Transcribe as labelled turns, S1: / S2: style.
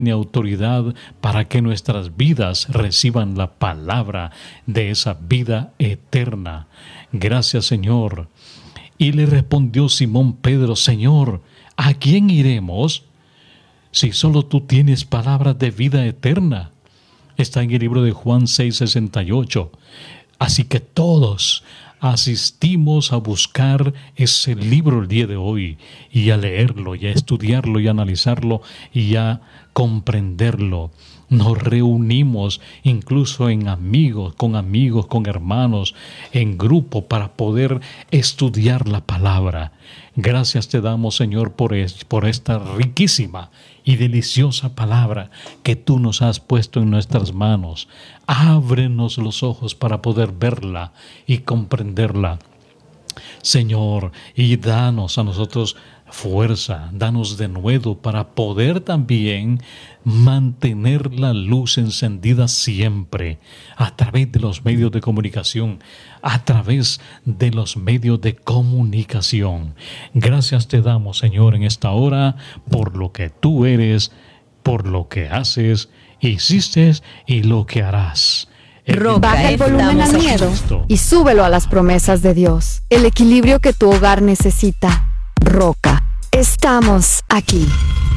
S1: ni autoridad para que nuestras vidas reciban la palabra de esa vida eterna. Gracias, Señor. Y le respondió Simón Pedro: Señor, ¿a quién iremos si solo tú tienes palabras de vida eterna? Está en el libro de Juan 6:68. Así que todos asistimos a buscar ese libro el día de hoy y a leerlo y a estudiarlo y a analizarlo y a comprenderlo. Nos reunimos incluso en amigos, con hermanos, en grupo para poder estudiar la palabra. Gracias te damos, Señor, por esta riquísima y deliciosa palabra que tú nos has puesto en nuestras manos. Ábrenos los ojos para poder verla y comprenderla, Señor, y danos a nosotros fuerza, danos de nuevo para poder también mantener la luz encendida siempre a través de los medios de comunicación, Gracias te damos, Señor, en esta hora por lo que tú eres, por lo que haces, hiciste y lo que harás.
S2: Baja el volumen al miedo y súbelo a las promesas de Dios. El equilibrio que tu hogar necesita. Roca. Estamos aquí.